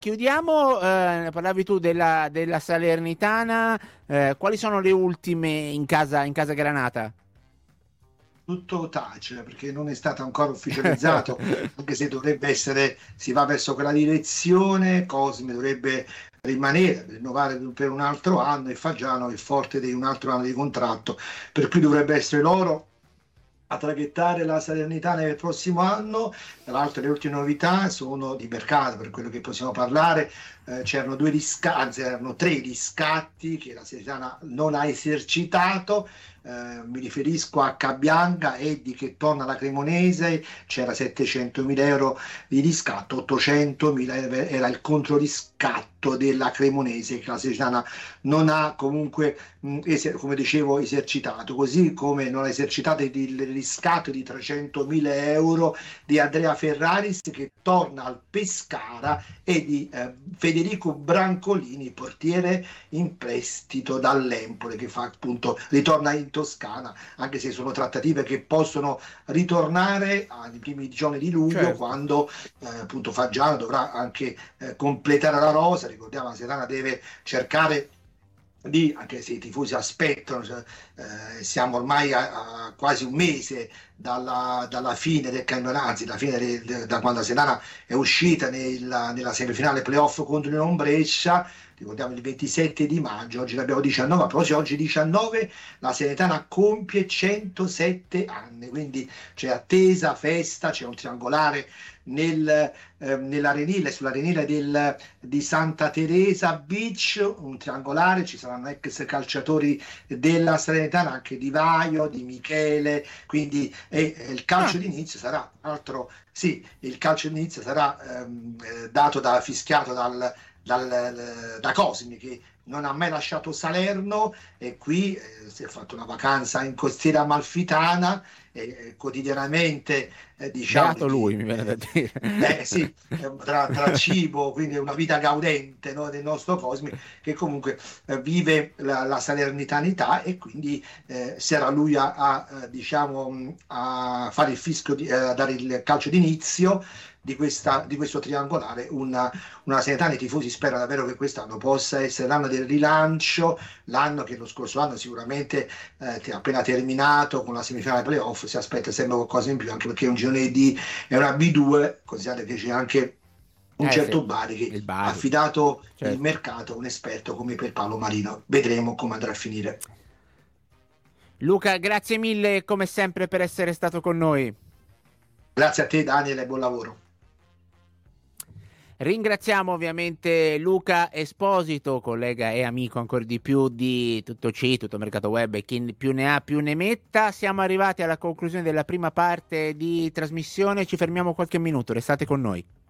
chiudiamo, parlavi tu della Salernitana, quali sono le ultime in casa Granata? Tutto tace perché non è stato ancora ufficializzato, anche se dovrebbe essere, si va verso quella direzione. Cosme dovrebbe rimanere, rinnovare per un altro anno e Fagiano è forte di un altro anno di contratto, per cui dovrebbe essere loro a traghettare la Salernitana nel prossimo anno. Tra l'altro le ultime novità sono di mercato, per quello che possiamo parlare. C'erano due riscatti, anzi erano tre riscatti che la Salernitana non ha esercitato. Mi riferisco a Cabianca, Eddi che torna alla Cremonese, c'era 700.000 euro di riscatto, 800.000 era il controriscatto della Cremonese che la Salernitana non ha comunque, come dicevo, esercitato, così come non ha esercitato il riscatto di 300.000 euro di Andrea Ferraris che torna al Pescara e di Federico Brancolini, portiere in prestito dall'Empoli, che fa appunto ritorna in Toscana, anche se sono trattative che possono ritornare ai primi giorni di luglio, Certo. quando appunto Fagiano dovrà anche completare la rosa. Ricordiamo, la Serana deve cercare di, anche se i tifosi aspettano, siamo ormai a quasi un mese dalla fine del campionato, anzi da quando la Serana è uscita nella semifinale playoff contro il Brescia. Ricordiamo il 27 di maggio, oggi ne abbiamo 19, però oggi 19 la Salernitana compie 107 anni, quindi c'è attesa, festa, c'è un triangolare nell'arenile, sull'arenile di Santa Teresa Beach, un triangolare. Ci saranno ex calciatori della Salernitana, anche Di Vaio, Di Michele, quindi il calcio d'inizio sarà, tra l'altro, sì, il calcio d'inizio sarà dato fischiato da Cosmi, che non ha mai lasciato Salerno, e qui si è fatto una vacanza in costiera amalfitana, quotidianamente, diciamo Beato lui, mi viene da dire. sì, tra cibo, quindi è una vita gaudente, no, del nostro Cosmi, che comunque vive la salernitanità, e quindi sarà lui diciamo, a fare il fischio, a dare il calcio d'inizio di questo triangolare. Una Salernitana, i tifosi sperano davvero che quest'anno possa essere l'anno del rilancio, l'anno che lo scorso anno sicuramente appena terminato con la semifinale playoff si aspetta sempre qualcosa in più, anche perché è un girone D, è una B2, considerate che c'è anche un Sì, certo Bari che il ha Bari, affidato il certo. mercato a un esperto come per Paolo Marino. Vedremo come andrà a finire. Luca, grazie mille come sempre per essere stato con noi. Grazie a te Daniele, buon lavoro. Ringraziamo ovviamente Luca Esposito, collega e amico ancora di più di Tutto C, Tutto Mercato Web, e chi più ne ha più ne metta. Siamo arrivati alla conclusione della prima parte di trasmissione, ci fermiamo qualche minuto, restate con noi.